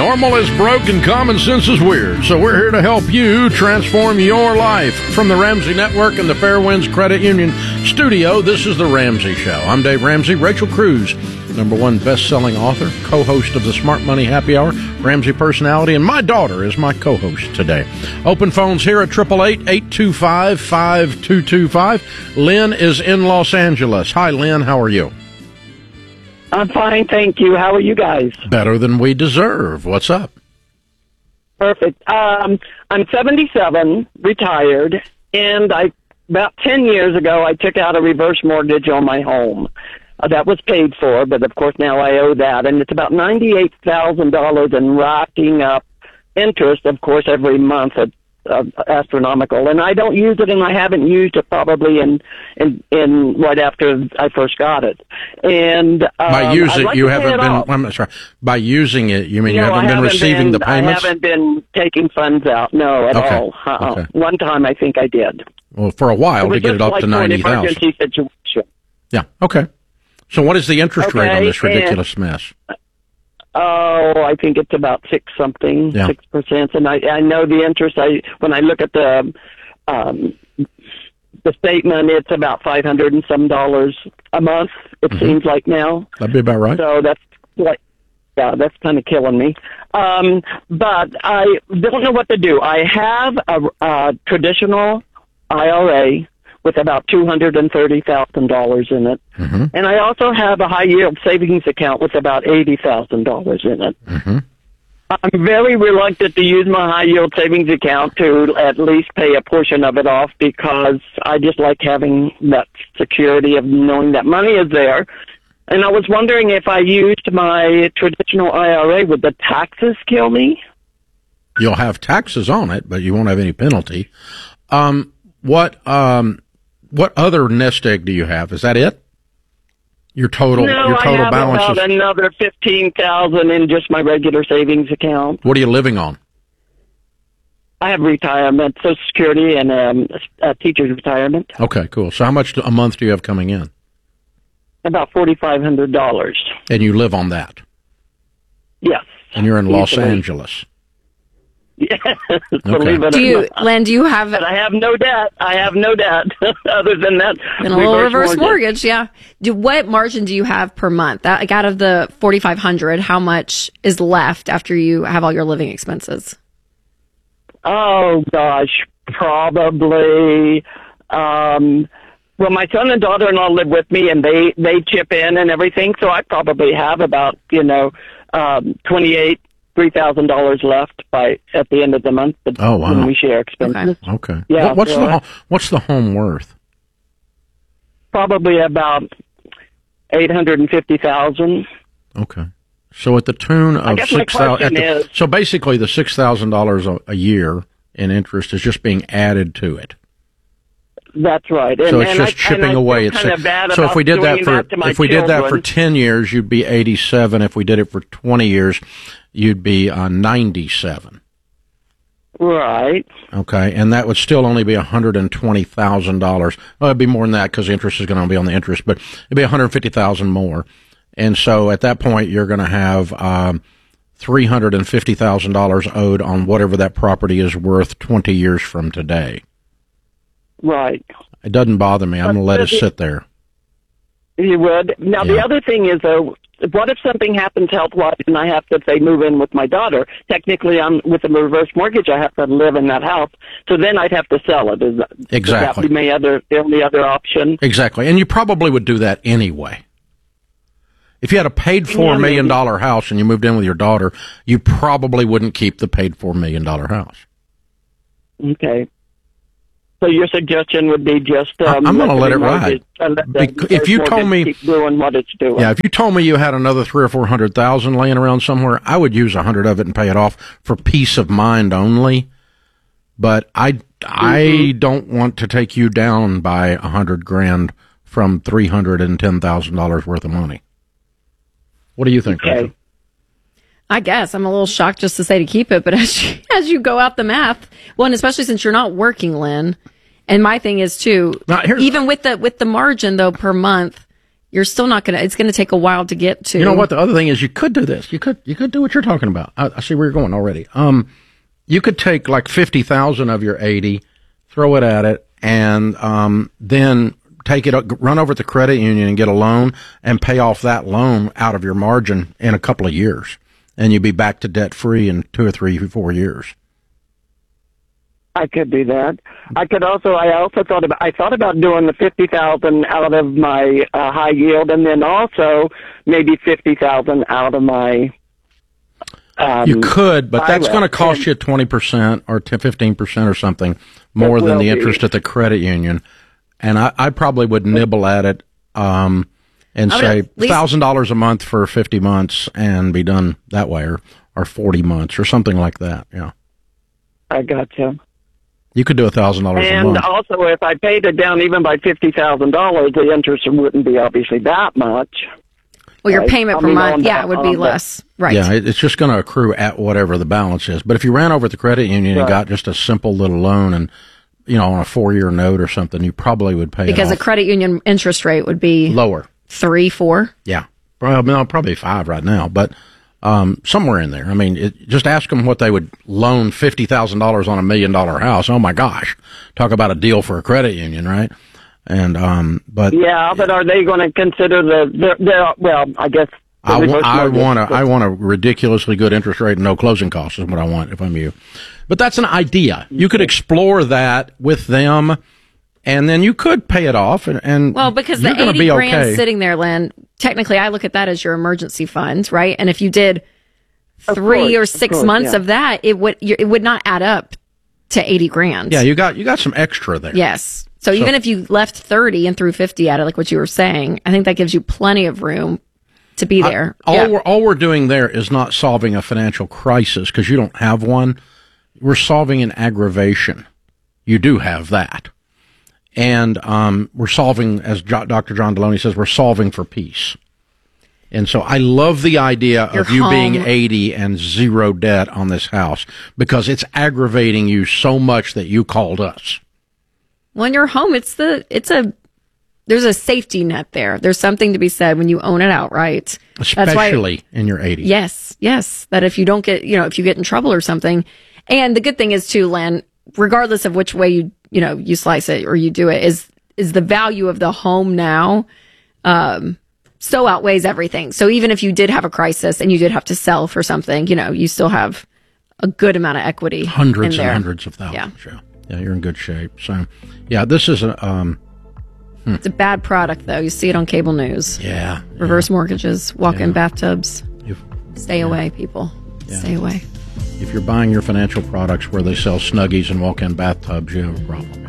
Normal is broke and common sense is weird, so we're here to help you transform your life. From the Ramsey Network and the Fairwinds Credit Union studio, this is The Ramsey Show. I'm Dave Ramsey. Rachel Cruz, #1 best-selling author, co-host of the Smart Money Happy Hour, Ramsey personality, and my daughter is my co-host today. Open phones here at 888-825-5225. Lynn is in Los Angeles. Hi, Lynn. How are you? I'm fine, thank you. How are you guys? Better than we deserve. What's up? Perfect. I'm 77, retired, and about 10 years ago, I took out a reverse mortgage on my home. That was paid for, but of course now I owe that, and it's about $98,000 and racking up interest, of course, every month at astronomical. And I don't use it, and I haven't used it probably in right after I first got it. And by using it, you haven't been. I'm sorry. By using it, you mean you haven't been receiving the payments? I haven't been taking funds out. No, at all. Okay. One time I think I did. Well, for a while to get it up to 90,000. Emergency situation. Yeah. Okay. So what is the interest rate on this ridiculous mess? Oh, I think it's about 6%. And I know the interest. When I look at the statement, it's about $500 and some a month. It seems like now. That'd be about right. So that's that's kind of killing me. But I don't know what to do. I have a traditional IRA with about $230,000 in it. And I also have a high-yield savings account with about $80,000 in it. I'm very reluctant to use my high-yield savings account to at least pay a portion of it off because I just like having that security of knowing that money is there. And I was wondering if I used my traditional IRA, would the taxes kill me? You'll have taxes on it, but you won't have any penalty. What other nest egg do you have? Is that it? Your total balance? I have about another $15,000 in just my regular savings account. What are you living on? I have retirement, Social Security, and a teacher's retirement. Okay, cool. So how much a month do you have coming in? About $4,500. And you live on that? Yes. And you're in Los Angeles? Yes, okay. Len, do you have... But I have no debt. Other than that. And a little reverse mortgage, yeah. What margin do you have per month? Like out of the $4,500, how much is left after you have all your living expenses? Oh, gosh, probably... well, my son and daughter-in-law live with me, and they chip in and everything, so I probably have about, $3,000 left at the end of the month. Oh, wow. When we share expenses. Okay. Yeah. What's the home worth? Probably about $850,000. Okay. So at the tune of $6,000. So basically, the $6,000 a year in interest is just being added to it. That's right. So it's just chipping away. So if we did that for 10 years, you'd be 87. If we did it for 20 years, you'd be 97. Right. Okay, and that would still only be $120,000. Well, it'd be more than that because interest is going to be on the interest, but it'd be $150,000 more. And so at that point, you're going to have $350,000 owed on whatever that property is worth 20 years from today. Right. It doesn't bother me. I'm going to let it sit there. You would? Now, The other thing is, though, what if something happens health-wise and I have to, say, move in with my daughter? Technically, I'm with a reverse mortgage. I have to live in that house. So then I'd have to sell it. Exactly. Would that be the only other option? Exactly. And you probably would do that anyway. If you had a paid-for $1 million house and you moved in with your daughter, you probably wouldn't keep the paid-for $1 million house. Okay. So your suggestion would be just I'm going to let it ride. If you told me keep doing what it's doing. Yeah, if you told me you had another $300,000 or $400,000 laying around somewhere, I would use $100 of it and pay it off for peace of mind only. But I don't want to take you down by $100,000 from $310,000 worth of money. What do you think, Rachel? I guess I'm a little shocked just to say to keep it, but as you go out the math, well, and especially since you're not working, Lynn, and my thing is too, even with the margin though per month, you're still not going to, it's going to take a while to get to. You know what? The other thing is you could do this. You could do what you're talking about. I see where you're going already. You could take like 50,000 of your 80, throw it at it, and then take it, run over to the credit union and get a loan and pay off that loan out of your margin in a couple of years. And you'd be back to debt free in 2 or 3 or 4 years. I could do that. I also thought about doing the 50,000 out of my high yield, and then also maybe 50,000 out of my. You could, but that's going to cost you 20% or 15% or something more than the interest at the credit union. And I probably would nibble at it and say $1,000 a month for 50 months and be done that way, or 40 months or something like that. Yeah, I gotcha. You could do $1,000 a month. And also, if I paid it down even by $50,000, the interest wouldn't be obviously that much. Well, your payment per month, would be less. Right. Yeah, it's just going to accrue at whatever the balance is. But if you ran over at the credit union and got just a simple little loan and, on a 4-year note or something, you probably would pay because a credit union interest rate would be lower. 3, 4? Yeah. Well, probably 5 right now, but somewhere in there. I mean, just ask them what they would loan $50,000 on $1 million house. Oh my gosh. Talk about a deal for a credit union, right? And, but are they going to consider I guess I want a ridiculously good interest rate and no closing costs is what I want if I'm you. But that's an idea. You could explore that with them, and then you could pay it off. And well, because the 80 grand sitting there, Lynn, technically I look at that as your emergency fund, right? And if you did 3 or 6 months of that, it would not add up to 80 grand. Yeah, you got some extra there. Yes. So even if you left 30 and threw 50 at it, like what you were saying, I think that gives you plenty of room to be there. All we're doing there is not solving a financial crisis because you don't have one. We're solving an aggravation. You do have that. And we're solving, as Dr. John Deloney says, we're solving for peace. And so I love the idea of you being 80 and zero debt on this house because it's aggravating you so much that you called us. When you're home, there's a safety net there. There's something to be said when you own it outright. Especially in your 80s. Yes. That if you don't get, if you get in trouble or something. And the good thing is too, Len, regardless of which way you slice it or you do it, is the value of the home now, so outweighs everything. So even if you did have a crisis and you did have to sell for something, you still have a good amount of equity. Hundreds and hundreds of thousands. Yeah, you're in good shape. So, this is it's a bad product, though. You see it on cable news. Yeah. Reverse mortgages, walk-in bathtubs. Stay away, people. Yeah. Stay away. If you're buying your financial products where they sell Snuggies and walk-in bathtubs, you have a problem.